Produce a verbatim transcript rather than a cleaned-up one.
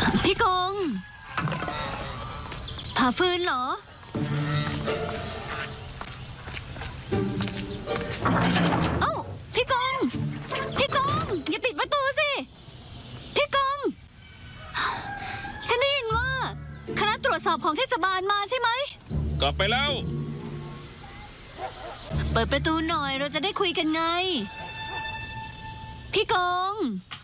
พี่กงผ่าฟืนเหรอเอ้าพี่กงพี่กงอย่าปิดประตูสิพี่กงฉันได้ยินว่าคณะตรวจสอบของเทศบาลมาใช่ไหมกลับไปแล้วเปิดประตูหน่อยเราจะได้คุยกันไงพี่กง